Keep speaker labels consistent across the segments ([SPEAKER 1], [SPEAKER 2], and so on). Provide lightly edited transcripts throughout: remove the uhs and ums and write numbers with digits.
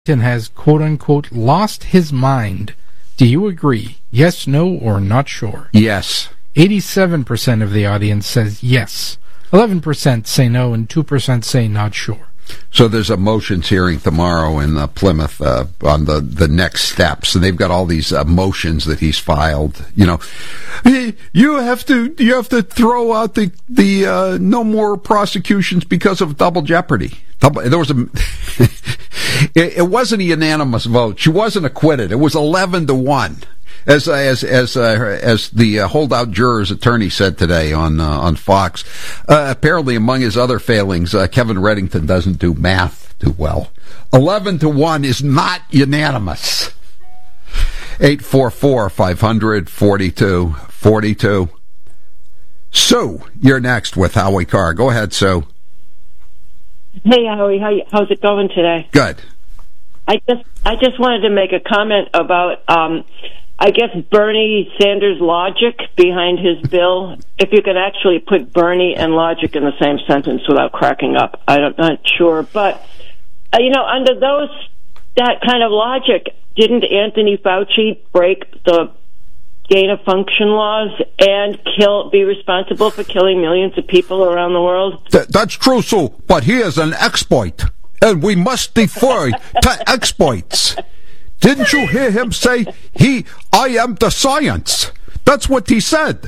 [SPEAKER 1] has quote-unquote lost his mind. Do you agree? Yes, no, or not sure?
[SPEAKER 2] Yes.
[SPEAKER 1] 87% of the audience says yes. 11% say no, and 2% say not sure.
[SPEAKER 2] So there's a motions hearing tomorrow in Plymouth on the next steps, and they've got all these motions that he's filed. You know, you have to throw out the no more prosecutions because of double jeopardy. There was it wasn't a unanimous vote. She wasn't acquitted. It was 11-1. As the holdout juror's attorney said today on Fox, apparently among his other failings, Kevin Reddington doesn't do math too well. 11-1 is not unanimous. 844-500-4242. Sue, you're next with Howie Carr. Go ahead, Sue.
[SPEAKER 3] Hey, Howie, how's it going today?
[SPEAKER 2] Good.
[SPEAKER 3] I just wanted to make a comment about I guess Bernie Sanders' logic behind his bill. If you could actually put Bernie and logic in the same sentence without cracking up, I'm not sure. But under that kind of logic, didn't Anthony Fauci break the gain-of-function laws and be responsible for killing millions of people around the world?
[SPEAKER 2] That's true, Sue, but he is an exploit, and we must defer to exploits. Didn't you hear him say, I am the science? That's what he said.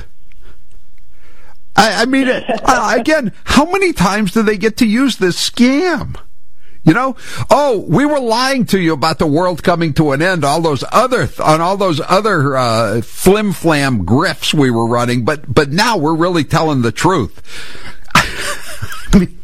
[SPEAKER 2] I mean, again, how many times do they get to use this scam? You know, we were lying to you about the world coming to an end, all those other flim-flam grifts we were running, but now we're really telling the truth. I mean,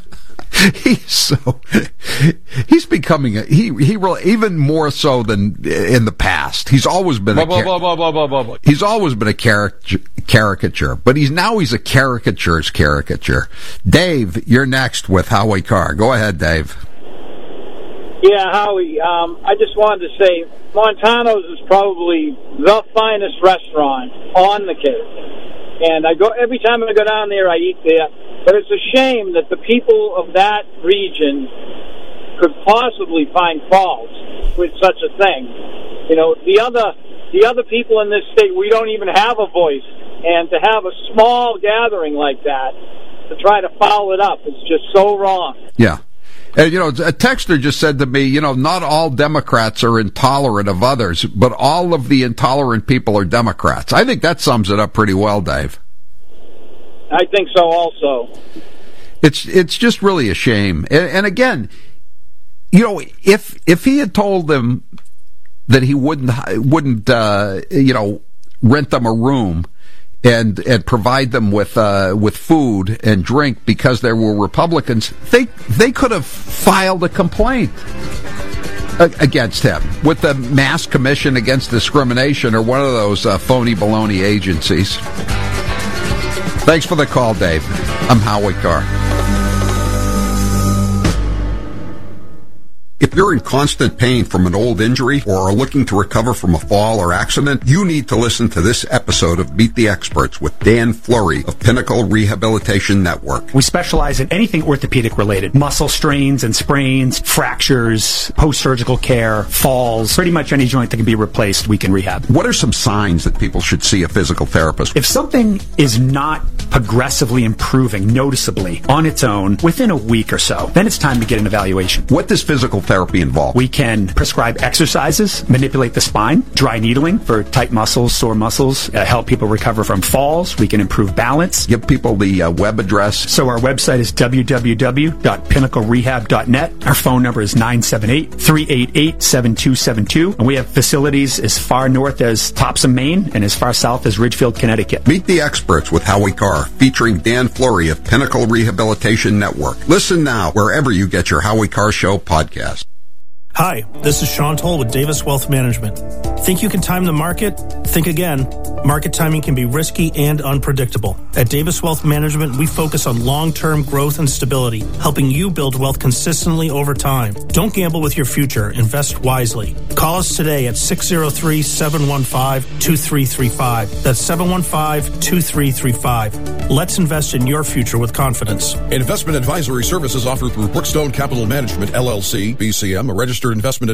[SPEAKER 2] he's becoming he really, even more so than in the past. He's always been he's always been a caricature, but he's a caricature's caricature. Dave, you're next with Howie Carr. Go ahead, Dave.
[SPEAKER 4] Yeah, Howie, I just wanted to say Montano's is probably the finest restaurant on the Cape. And every time I go down there, I eat there. But it's a shame that the people of that region could possibly find fault with such a thing. You know, the other people in this state, we don't even have a voice. And to have a small gathering like that, to try to foul it up, is just so wrong.
[SPEAKER 2] Yeah. A texter just said to me, not all Democrats are intolerant of others, but all of the intolerant people are Democrats. I think that sums it up pretty well, Dave.
[SPEAKER 4] I think so also.
[SPEAKER 2] It's just really a shame. And again, if he had told them that he wouldn't rent them a room and provide them with food and drink because there were Republicans, they could have filed a complaint against him with the Mass Commission Against Discrimination or one of those phony baloney agencies. Thanks for the call, Dave. I'm Howie Carr. If you're in constant pain from an old injury or are looking to recover from a fall or accident, you need to listen to this episode of Meet the Experts with Dan Fleury of Pinnacle Rehabilitation Network.
[SPEAKER 5] We specialize in anything orthopedic related. Muscle strains and sprains, fractures, post-surgical care, falls, pretty much any joint that can be replaced, we can rehab.
[SPEAKER 2] What are some signs that people should see a physical therapist?
[SPEAKER 5] If something is not progressively improving noticeably on its own within a week or so, then it's time to get an evaluation.
[SPEAKER 2] What does physical therapy involve?
[SPEAKER 5] We can prescribe exercises, manipulate the spine, dry needling for tight muscles, sore muscles, help people recover from falls. We can improve balance.
[SPEAKER 2] Give people the web address.
[SPEAKER 5] So our website is www.pinnaclerehab.net. Our phone number is 978-388-7272. And we have facilities as far north as Topsom, Maine, and as far south as Ridgefield, Connecticut.
[SPEAKER 2] Meet the Experts with Howie Carr, featuring Dan Fleury of Pinnacle Rehabilitation Network. Listen now wherever you get your Howie Carr Show podcast.
[SPEAKER 6] Hi, this is Sean Toll with Davis Wealth Management. Think you can time the market? Think again. Market timing can be risky and unpredictable. At Davis Wealth Management, we focus on long-term growth and stability, helping you build wealth consistently over time. Don't gamble with your future. Invest wisely. Call us today at 603-715-2335. That's 715-2335. Let's invest in your future with confidence.
[SPEAKER 7] Investment advisory services offered through Brookstone Capital Management, LLC, BCM, a registered registered investment